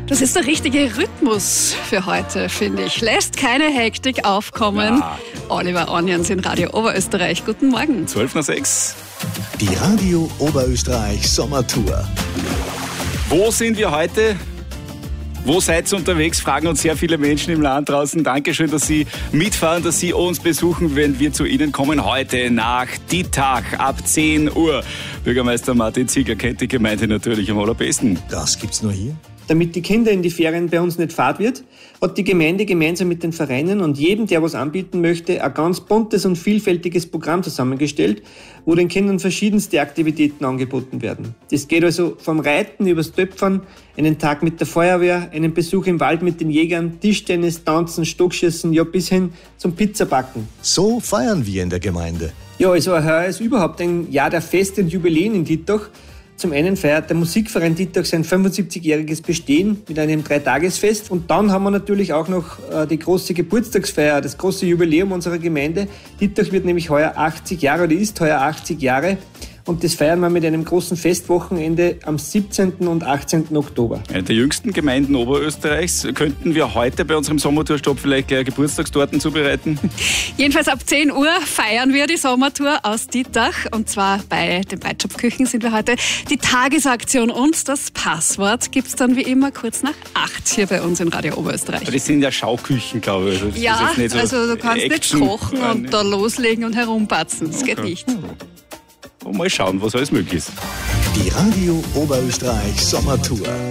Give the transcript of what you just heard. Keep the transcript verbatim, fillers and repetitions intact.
Das ist der richtige Rhythmus für heute, finde ich. Lässt keine Hektik aufkommen. Ja. Oliver Onions in Radio Oberösterreich. Guten Morgen. zwölf nach sechs. Die Radio Oberösterreich Sommertour. Wo sind wir heute? Wo seid ihr unterwegs? Fragen uns sehr viele Menschen im Land draußen. Dankeschön, dass Sie mitfahren, dass Sie uns besuchen, wenn wir zu Ihnen kommen. Heute nach Dietag ab zehn Uhr. Bürgermeister Martin Ziegler kennt die Gemeinde natürlich am allerbesten. Das gibt's nur hier. Damit die Kinder in die Ferien bei uns nicht fad wird, hat die Gemeinde gemeinsam mit den Vereinen und jedem, der was anbieten möchte, ein ganz buntes und vielfältiges Programm zusammengestellt, wo den Kindern verschiedenste Aktivitäten angeboten werden. Das geht also vom Reiten übers Töpfern, einen Tag mit der Feuerwehr, einen Besuch im Wald mit den Jägern, Tischtennis, Tanzen, Stockschießen, ja bis hin zum Pizzabacken. So feiern wir in der Gemeinde. Ja, also heuer ist überhaupt ein Jahr der Feste und Jubiläen in Dietag. Zum einen feiert der Musikverein Dietag sein fünfundsiebzigjähriges Bestehen mit einem Dreitagesfest. Und dann haben wir natürlich auch noch äh, die große Geburtstagsfeier, das große Jubiläum unserer Gemeinde. Dietag wird nämlich heuer achtzig Jahre oder ist heuer achtzig Jahre. Und das feiern wir mit einem großen Festwochenende am siebzehnten und achtzehnten Oktober. Eine der jüngsten Gemeinden Oberösterreichs. Könnten wir heute bei unserem Sommertourstopp vielleicht gleich Geburtstagstorten zubereiten? Jedenfalls ab zehn Uhr feiern wir die Sommertour aus Dietag. Und zwar bei den Breitschopfküchen sind wir heute. Die Tagesaktion und das Passwort gibt es dann wie immer kurz nach acht hier bei uns in Radio Oberösterreich. Das sind ja Schauküchen, glaube ich. Das ja, ist nicht so also du kannst Action. nicht kochen und da loslegen und herumpatzen. Das okay. geht nicht. Und mal schauen, was alles möglich ist. Die Radio Oberösterreich Sommertour.